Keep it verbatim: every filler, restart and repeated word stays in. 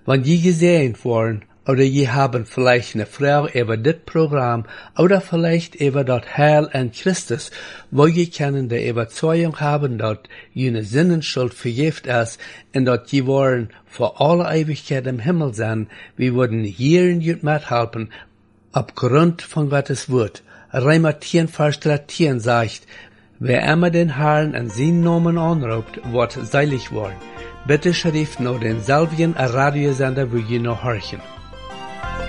Wenn je gesehen worden, oder je haben vielleicht eine Frau über das Programm oder vielleicht über das Heil an Christus, wo je können die Überzeugung haben, dass jene Sinnenschuld vergift ist und dass je wollen vor alle Ewigkeit im Himmel sein, wir würden hier in jut mithelfen, aufgrund von Gottes Wort. Römer zehn, Vers dreizehn sagt, wer immer den Herrn in seinen Namen anruft, wird seilig worden. Bitte schrift noch denselben Radiosender, wo je noch horchen.